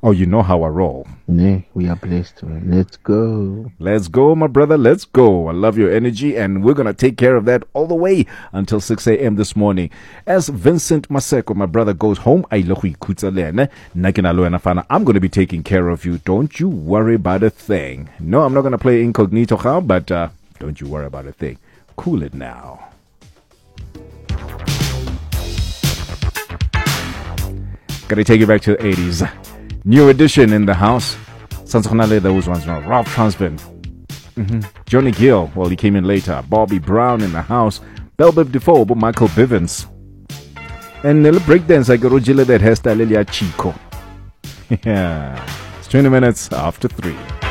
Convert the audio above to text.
Oh, you know how I roll. Yeah, we are blessed, man. Let's go. Let's go, my brother. Let's go. I love your energy, and we're going to take care of that all the way until 6 a.m. this morning. As Vincent Maseko, my brother, goes home, I'm going to be taking care of you. Don't you worry about a thing. No, I'm not going to play incognito, but don't you worry about a thing. Cool it now. Gotta take you back to the 80s. New edition in the house. Sansokanale, those ones, no. Ralph Transvin. Johnny Gill, well, he came in later. Bobby Brown in the house. Bell Biv DeFoe, but Michael Bivens. And the breakdance, I got Rojila that hairstyle, Chico. Yeah. It's 20 minutes after 3.